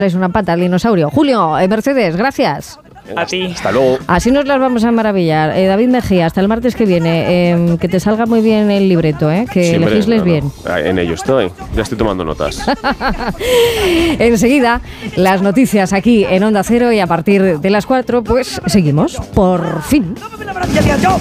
Es una pata al dinosaurio. Julio, Mercedes, gracias. A ti. Hasta luego. Así nos las vamos a maravillar. David Mejía, hasta el martes que viene. Que te salga muy bien el libreto, que Sí, hombre, legisles bien. En ello estoy. Ya estoy tomando notas. Enseguida, las noticias aquí en Onda Cero y a partir de las 4, pues seguimos. Por fin.